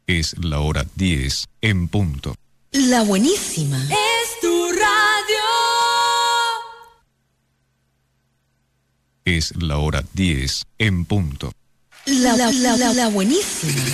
Es la hora 10 en punto. La buenísima. Es tu radio. Es la hora 10 en punto. La buenísima.